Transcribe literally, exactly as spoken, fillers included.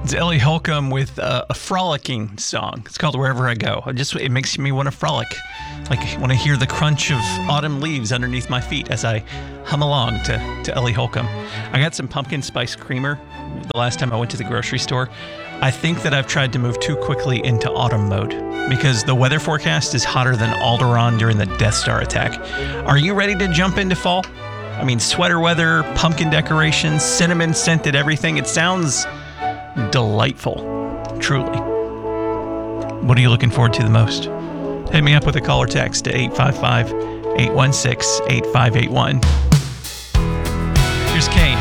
It's Ellie Holcomb with uh, a frolicking song. It's called Wherever I Go. It just it makes me want to frolic. Like when I hear the crunch of autumn leaves underneath my feet as I hum along to, to Ellie Holcomb. I got some pumpkin spice creamer the last time I went to the grocery store. I think that I've tried to move too quickly into autumn mode because the weather forecast is hotter than Alderaan during the Death Star attack. Are you ready to jump into fall? I mean, sweater weather, pumpkin decorations, cinnamon scented everything. It sounds delightful, truly. What are you looking forward to the most? Hit me up with a call or text to eight five five, eight one six, eight five eight one. Here's Kane.